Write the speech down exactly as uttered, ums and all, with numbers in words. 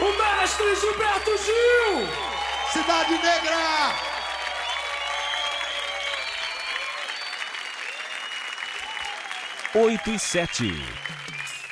o mestre Gilberto Gil! Cidade Negra! Oito e sete.